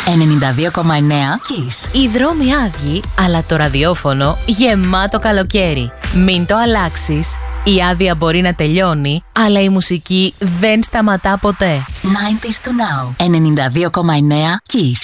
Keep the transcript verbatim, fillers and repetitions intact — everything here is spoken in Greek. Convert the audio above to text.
ενενήντα δύο κόμμα εννέα Kiss. Οι δρόμοι άδειοι, αλλά το ραδιόφωνο γεμάτο καλοκαίρι. Μην το αλλάξεις. Η άδεια μπορεί να τελειώνει, αλλά η μουσική δεν σταματά ποτέ. ενενήντα του Now. ενενήντα δύο κόμμα εννέα Kiss.